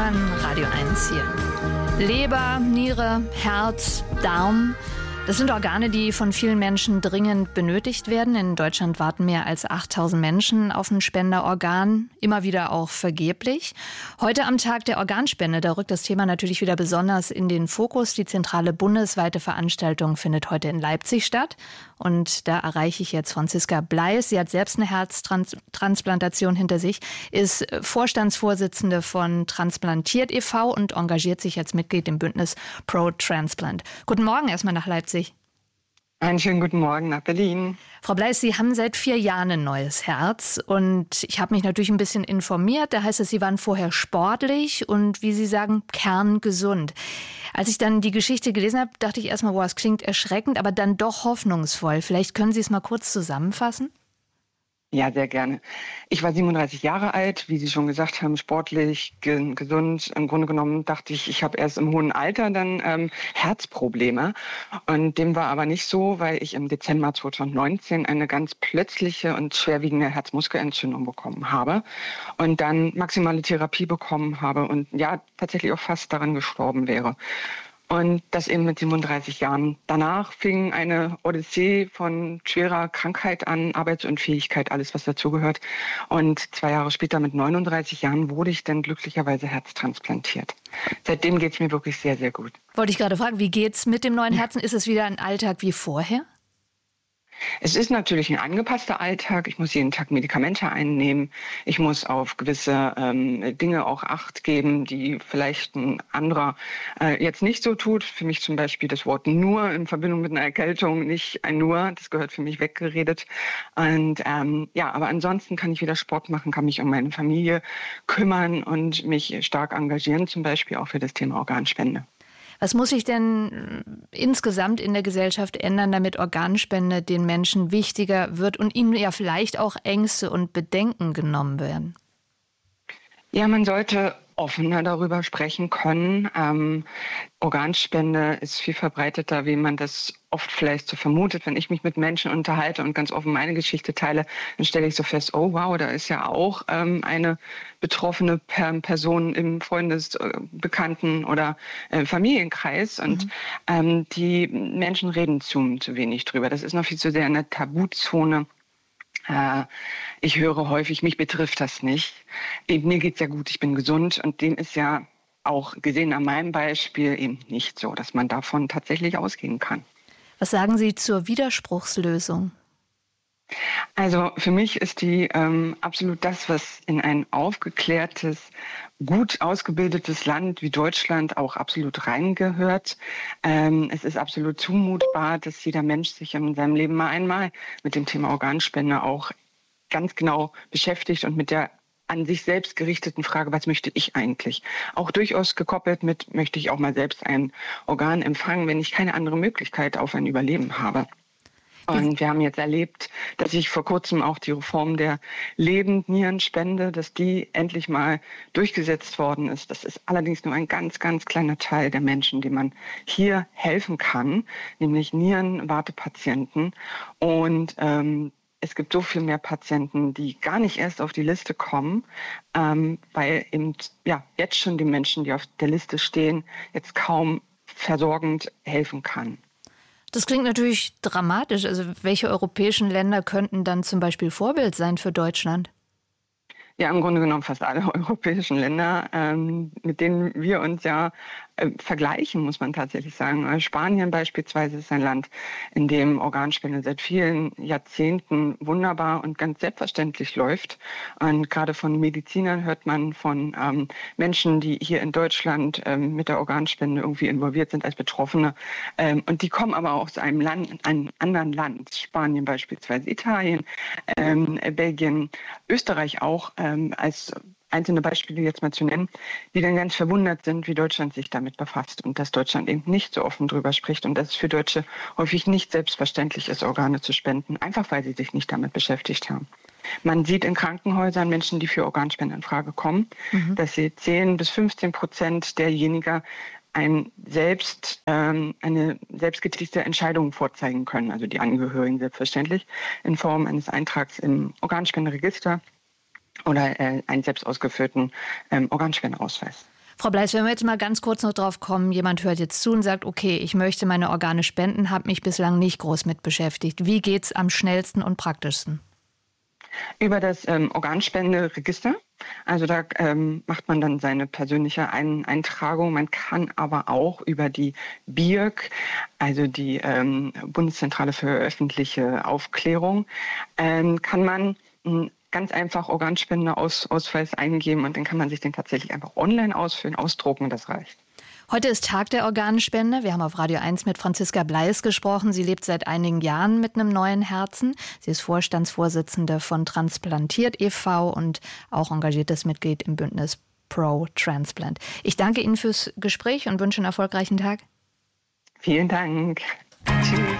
hören Radio 1 hier. Leber, Niere, Herz, Darm. Das sind Organe, die von vielen Menschen dringend benötigt werden. In Deutschland warten mehr als 8.000 Menschen auf ein Spenderorgan, immer wieder auch vergeblich. Heute am Tag der Organspende, da rückt das Thema natürlich wieder besonders in den Fokus. Die zentrale bundesweite Veranstaltung findet heute in Leipzig statt. Und da erreiche ich jetzt Franziska Bleis. Sie hat selbst eine Herztransplantation hinter sich, ist Vorstandsvorsitzende von Transplantiert e.V. und engagiert sich als Mitglied im Bündnis Pro Transplant. Guten Morgen erstmal nach Leipzig. Einen schönen guten Morgen nach Berlin. Frau Bleis, Sie haben seit 4 Jahren ein neues Herz und ich habe mich natürlich ein bisschen informiert. Da heißt es, Sie waren vorher sportlich und, wie Sie sagen, kerngesund. Als ich dann die Geschichte gelesen habe, dachte ich erstmal, wow, es klingt erschreckend, aber dann doch hoffnungsvoll. Vielleicht können Sie es mal kurz zusammenfassen? Ja, sehr gerne. Ich war 37 Jahre alt, wie Sie schon gesagt haben, sportlich, gesund. Im Grunde genommen dachte ich, ich habe erst im hohen Alter dann Herzprobleme. Und dem war aber nicht so, weil ich im Dezember 2019 eine ganz plötzliche und schwerwiegende Herzmuskelentzündung bekommen habe und dann maximale Therapie bekommen habe und ja, tatsächlich auch fast daran gestorben wäre. Und das eben mit 37 Jahren. Danach fing eine Odyssee von schwerer Krankheit an, Arbeitsunfähigkeit, alles was dazugehört. Und 2 Jahre später mit 39 Jahren wurde ich dann glücklicherweise herztransplantiert. Seitdem geht es mir wirklich sehr, sehr gut. Wollte ich gerade fragen, wie geht's mit dem neuen Herzen? Ist es wieder ein Alltag wie vorher? Es ist natürlich ein angepasster Alltag. Ich muss jeden Tag Medikamente einnehmen. Ich muss auf gewisse Dinge auch Acht geben, die vielleicht ein anderer jetzt nicht so tut. Für mich zum Beispiel das Wort nur in Verbindung mit einer Erkältung, nicht ein nur. Das gehört für mich weggeredet. Und aber ansonsten kann ich wieder Sport machen, kann mich um meine Familie kümmern und mich stark engagieren, zum Beispiel auch für das Thema Organspende. Was muss sich denn insgesamt in der Gesellschaft ändern, damit Organspende den Menschen wichtiger wird und ihnen ja vielleicht auch Ängste und Bedenken genommen werden? Ja, man sollte offener darüber sprechen können. Organspende ist viel verbreiteter, wie man das oft vielleicht so vermutet. Wenn ich mich mit Menschen unterhalte und ganz offen meine Geschichte teile, dann stelle ich so fest, oh wow, da ist ja auch eine betroffene Person im Bekannten- oder Familienkreis. Und die Menschen reden zu wenig drüber. Das ist noch viel zu sehr eine Tabuzone. Ich höre häufig, mich betrifft das nicht. Mir geht's ja gut, ich bin gesund und dem ist ja auch gesehen an meinem Beispiel eben nicht so, dass man davon tatsächlich ausgehen kann. Was sagen Sie zur Widerspruchslösung? Also für mich ist die absolut das, was in ein aufgeklärtes, gut ausgebildetes Land wie Deutschland auch absolut reingehört. Es ist absolut zumutbar, dass jeder Mensch sich in seinem Leben mal einmal mit dem Thema Organspende auch ganz genau beschäftigt und mit der an sich selbst gerichteten Frage, was möchte ich eigentlich? Auch durchaus gekoppelt mit, möchte ich auch mal selbst ein Organ empfangen, wenn ich keine andere Möglichkeit auf ein Überleben habe. Und wir haben jetzt erlebt, dass sich vor kurzem auch die Reform der Lebendnierenspende, dass die endlich mal durchgesetzt worden ist. Das ist allerdings nur ein ganz, ganz kleiner Teil der Menschen, dem man hier helfen kann, nämlich Nierenwartepatienten. Und es gibt so viel mehr Patienten, die gar nicht erst auf die Liste kommen, weil eben jetzt schon die Menschen, die auf der Liste stehen, jetzt kaum versorgend helfen kann. Das klingt natürlich dramatisch. Also welche europäischen Länder könnten dann zum Beispiel Vorbild sein für Deutschland? Ja, im Grunde genommen fast alle europäischen Länder, mit denen wir uns ja vergleichen, muss man tatsächlich sagen. Spanien beispielsweise ist ein Land, in dem Organspende seit vielen Jahrzehnten wunderbar und ganz selbstverständlich läuft. Und gerade von Medizinern hört man von Menschen, die hier in Deutschland mit der Organspende irgendwie involviert sind als Betroffene. Und die kommen aber aus einem anderen Land, Spanien beispielsweise, Italien, Belgien, Österreich auch, als einzelne Beispiele jetzt mal zu nennen, die dann ganz verwundert sind, wie Deutschland sich damit befasst und dass Deutschland eben nicht so offen drüber spricht und dass es für Deutsche häufig nicht selbstverständlich ist, Organe zu spenden, einfach weil sie sich nicht damit beschäftigt haben. Man sieht in Krankenhäusern Menschen, die für Organspende in Frage kommen, dass sie 10-15% derjenigen eine selbstgetätigte Entscheidung vorzeigen können, also die Angehörigen selbstverständlich, in Form eines Eintrags im Organspenderegister oder einen selbst ausgeführten Organspendeausweis. Frau Bleiß, wenn wir jetzt mal ganz kurz noch drauf kommen, jemand hört jetzt zu und sagt, okay, ich möchte meine Organe spenden, habe mich bislang nicht groß mit beschäftigt. Wie geht's am schnellsten und praktischsten? Über das Organspenderegister. Also da macht man dann seine persönliche Eintragung. Man kann aber auch über die BIRG, also die Bundeszentrale für öffentliche Aufklärung, kann man ganz einfach Organspendeausweis eingeben und dann kann man sich den tatsächlich einfach online ausfüllen, ausdrucken, das reicht. Heute ist Tag der Organspende. Wir haben auf Radio 1 mit Franziska Bleiß gesprochen. Sie lebt seit einigen Jahren mit einem neuen Herzen. Sie ist Vorstandsvorsitzende von Transplantiert e.V. und auch engagiertes Mitglied im Bündnis Pro Transplant. Ich danke Ihnen fürs Gespräch und wünsche einen erfolgreichen Tag. Vielen Dank. Tschüss.